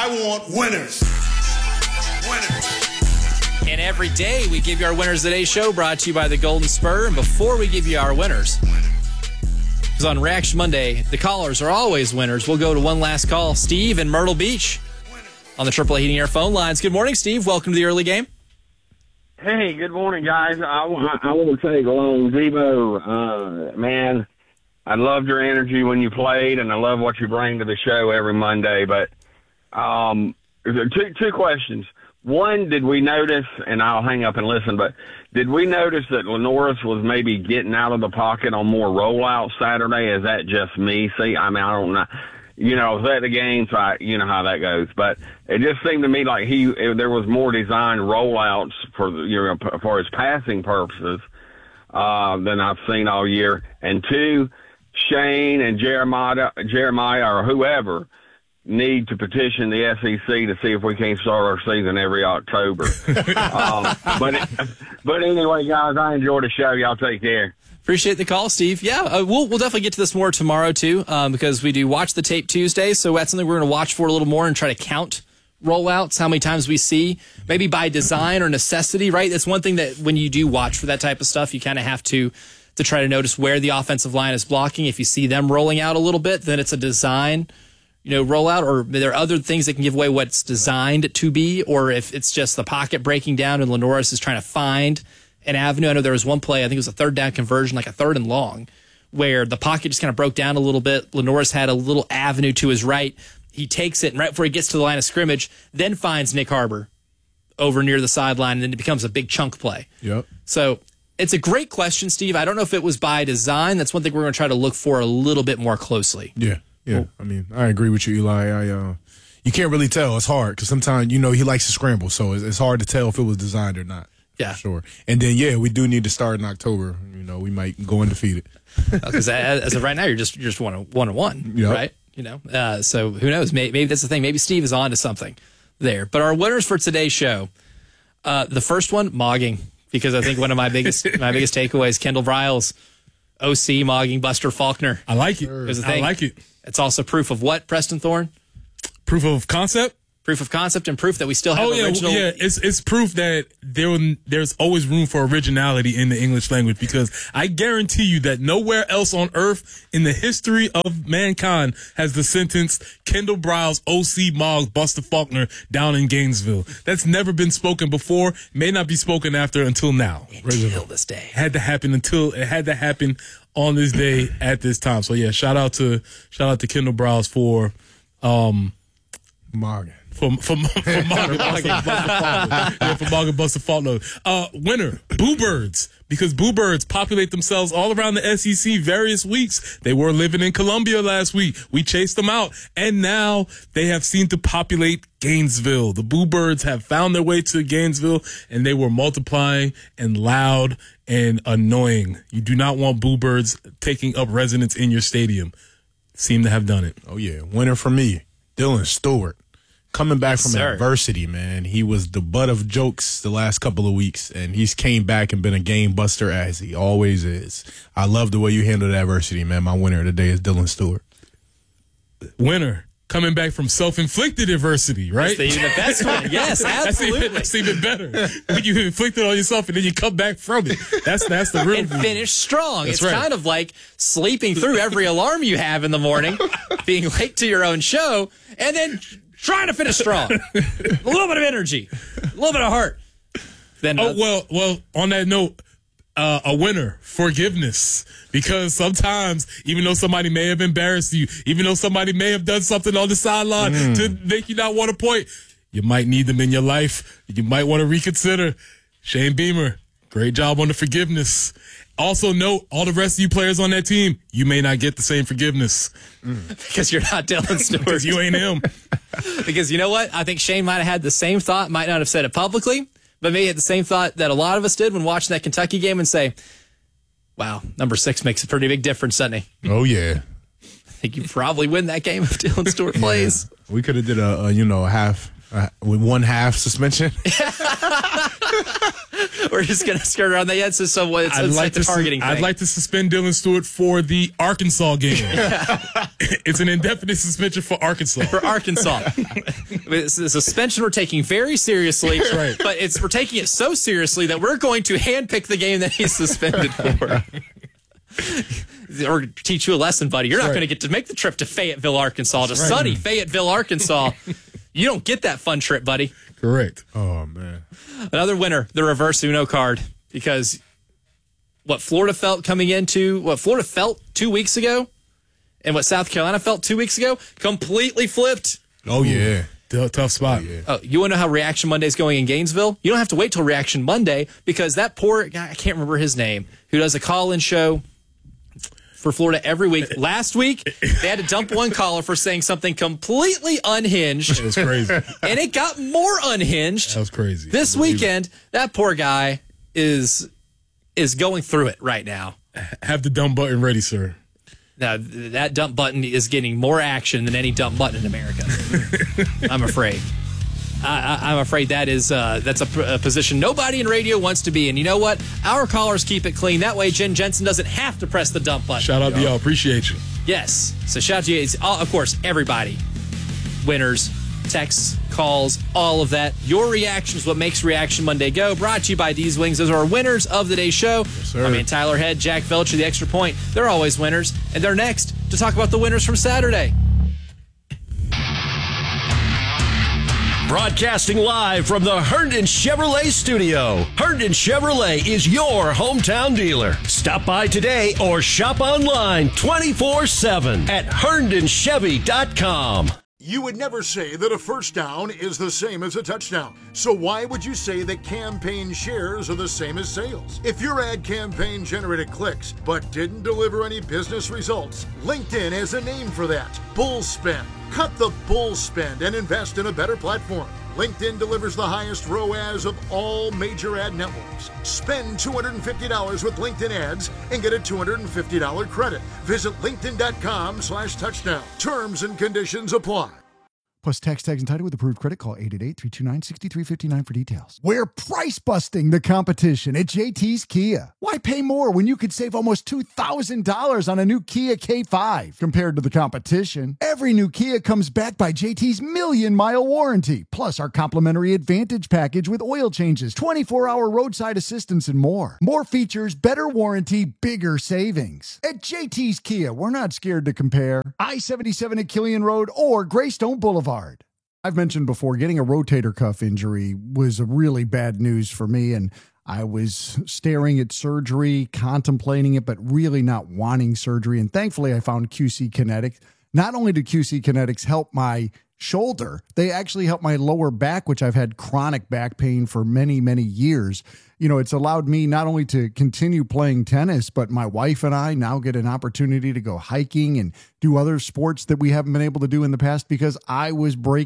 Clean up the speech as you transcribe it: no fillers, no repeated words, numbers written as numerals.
I want winners. Winners. And every day we give you our Winners of the Day show, brought to you by the Golden Spur. And before we give you our winners, because on Reaction Monday, the callers are always winners, we'll go to one last call. Steve in Myrtle Beach on the AAA Heating Air phone lines. Good morning, Steve. Welcome to the early game. Hey, good morning, guys. I want to take along Zebo. Man, I loved your energy when you played, and I love what you bring to the show every Monday. But two questions. One, did we notice, and I'll hang up and listen, but did we notice that Lenoris was maybe getting out of the pocket on more rollouts Saturday? Is that just me? See, I mean, I don't know. You know, I was at the game, so you know how that goes. But it just seemed to me like there was more designed rollouts for his passing purposes than I've seen all year. And two, Shane and Jeremiah or whoever need to petition the SEC to see if we can't start our season every October. But anyway, guys, I enjoyed the show. Y'all take care. Appreciate the call, Steve. Yeah, we'll definitely get to this more tomorrow, too, because we do Watch the Tape Tuesday, so that's something we're going to watch for a little more and try to count rollouts, how many times we see, maybe by design or necessity, right? That's one thing that when you do watch for that type of stuff, you kind of have to try to notice where the offensive line is blocking. If you see them rolling out a little bit, then it's a design rollout, or there are other things that can give away what it's designed to be, or if it's just the pocket breaking down and Lenoris is trying to find an avenue. I know there was one play, I think it was a third down conversion, like a 3rd and long, where the pocket just kind of broke down a little bit. Lenoris had a little avenue to his right. He takes it, and right before he gets to the line of scrimmage, then finds Nick Harbor over near the sideline, and then it becomes a big chunk play. Yep. So it's a great question, Steve. I don't know if it was by design. That's one thing we're going to try to look for a little bit more closely. Yeah. Cool. I mean, I agree with you, Eli. You can't really tell. It's hard because sometimes, he likes to scramble, so it's hard to tell if it was designed or not. Yeah. Sure. And then, we do need to start in October. We might go undefeated. Because as of right now, you're just 1-1, yep. Right? So who knows? Maybe that's the thing. Maybe Steve is on to something there. But our winners for today's show, the first one, mogging, because I think one of my biggest takeaways, Kendall Briles, OC mogging Buster Faulkner. I like it. I like it. It's also proof of what, Preston Thorne? Proof of concept? Proof of concept and proof that we still have original. Yeah, it's proof that there's always room for originality in the English language, because I guarantee you that nowhere else on earth in the history of mankind has the sentence Kendall Briles OC Moggs Buster Faulkner down in Gainesville. That's never been spoken before, may not be spoken after until now. Until this day. It had to happen on this day at this time. So yeah, shout out to Kendall Briles for Morgan. For Morgan Buster Faulkner. Winner, Boo Birds, because Boo Birds populate themselves all around the SEC various weeks. They were living in Columbia last week. We chased them out, and now they have seemed to populate Gainesville. The Boo Birds have found their way to Gainesville, and they were multiplying and loud and annoying. You do not want Boo Birds taking up residence in your stadium. Seem to have done it. Oh, yeah. Winner for me, Dylan Stewart. Coming back from adversity, man. He was the butt of jokes the last couple of weeks, and he's came back and been a game buster as he always is. I love the way you handled adversity, man. My winner today is Dylan Stewart. Winner, coming back from self-inflicted adversity, right? That's the best one. Yes, absolutely. That's even better. When you inflict it on yourself and then you come back from it. That's the real and finish strong. That's it's right. kind of like sleeping through every alarm you have in the morning, being late to your own show, and then trying to finish strong. A little bit of energy, a little bit of heart. Then, well. On that note, a winner, forgiveness, because sometimes, even though somebody may have embarrassed you, even though somebody may have done something on the sideline to make you not want to point, you might need them in your life. You might want to reconsider. Shane Beamer, great job on the forgiveness. Also note, all the rest of you players on that team, you may not get the same forgiveness. Because you're not Dylan Stewart. Because you ain't him. Because you know what? I think Shane might have had the same thought, might not have said it publicly, but maybe had the same thought that a lot of us did when watching that Kentucky game and say, wow, number 6 makes a pretty big difference, doesn't he? Oh, yeah. I think you probably win that game if Dylan Stewart plays. Yeah. We could have did a half With 1/2 suspension. We're just going to skirt around that. So it's like the targeting thing. I'd like to suspend Dylan Stewart for the Arkansas game. It's an indefinite suspension for Arkansas. For Arkansas. It's a suspension we're taking very seriously. That's right. But we're taking it so seriously that we're going to handpick the game that he's suspended for. Or teach you a lesson, buddy. You're not going to get to make the trip to Fayetteville, Arkansas, to sunny Fayetteville, Arkansas. You don't get that fun trip, buddy. Correct. Oh, man. Another winner, the reverse Uno card, because what Florida felt 2 weeks ago and what South Carolina felt 2 weeks ago completely flipped. Oh, yeah. Tough spot. Yeah. Oh, you want to know how Reaction Monday is going in Gainesville? You don't have to wait till Reaction Monday, because that poor guy, I can't remember his name, who does a call-in show for Florida every week. Last week, they had to dump one caller for saying something completely unhinged. It was crazy. And it got more unhinged. That was crazy. This weekend, that poor guy is going through it right now. Have the dump button ready, sir. Now, that dump button is getting more action than any dump button in America. I'm afraid. I'm afraid that's a position nobody in radio wants to be in. You know what? Our callers keep it clean. That way, Jen Jensen doesn't have to press the dump button. Shout out to y'all. Appreciate you. Yes. So shout out to you. It's of course, everybody. Winners, texts, calls, all of that. Your reaction is what makes Reaction Monday go. Brought to you by D's Wings. Those are our winners of the day's show. Yes, sir. I mean, Tyler Head, Jack Felcher, the Extra Point. They're always winners. And they're next to talk about the winners from Saturday. Broadcasting live from the Herndon Chevrolet studio. Herndon Chevrolet is your hometown dealer. Stop by today or shop online 24/7 at herndonchevy.com. You would never say that a first down is the same as a touchdown. So why would you say that campaign shares are the same as sales? If your ad campaign generated clicks but didn't deliver any business results, LinkedIn has a name for that: bull spend. Cut the bull spend and invest in a better platform. LinkedIn delivers the highest ROAS of all major ad networks. Spend $250 with LinkedIn ads and get a $250 credit. Visit linkedin.com/touchdown. Terms and conditions apply. Plus tax tags and title with approved credit. Call 888-329-6359 for details. We're price busting the competition at JT's Kia. Why pay more when you could save almost $2,000 on a new Kia K5 compared to the competition? Every new Kia comes backed by JT's 1,000,000-mile warranty, plus our complimentary Advantage package with oil changes, 24-hour roadside assistance, and more. More features, better warranty, bigger savings. At JT's Kia, we're not scared to compare. I-77 at Killian Road or Greystone Boulevard. I've mentioned before, getting a rotator cuff injury was a really bad news for me, and I was staring at surgery, contemplating it, but really not wanting surgery. And thankfully, I found QC Kinetics. Not only did QC Kinetics help my shoulder, they actually helped my lower back, which I've had chronic back pain for many, many years. You know, it's allowed me not only to continue playing tennis, but my wife and I now get an opportunity to go hiking and do other sports that we haven't been able to do in the past because I was breaking